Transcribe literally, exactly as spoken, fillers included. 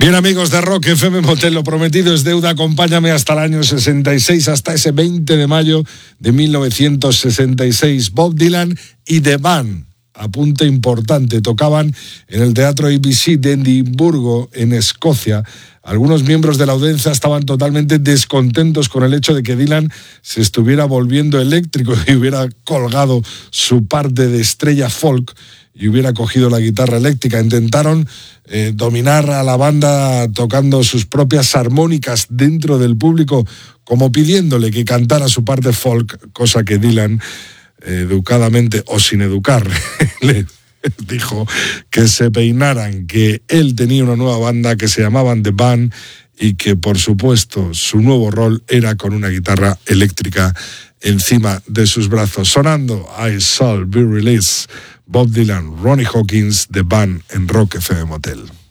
Bien, amigos de Rock F M Motel, lo prometido es deuda. Acompáñame hasta el año sesenta y seis, hasta ese veinte de mayo de mil novecientos sesenta y seis. Bob Dylan y The Band, apunte importante, tocaban en el Teatro A B C de Edimburgo, en Escocia. Algunos miembros de la audiencia estaban totalmente descontentos con el hecho de que Dylan se estuviera volviendo eléctrico y hubiera colgado su parte de estrella folk y hubiera cogido la guitarra eléctrica. Intentaron eh, dominar a la banda tocando sus propias armónicas dentro del público, como pidiéndole que cantara su parte folk, cosa que Dylan, eh, educadamente o sin educar, le dijo que se peinaran, que él tenía una nueva banda que se llamaban The Band y que, por supuesto, su nuevo rol era con una guitarra eléctrica encima de sus brazos. Sonando I Shall Be Released, Bob Dylan, Ronnie Hawkins, The Band en Rock F M Motel.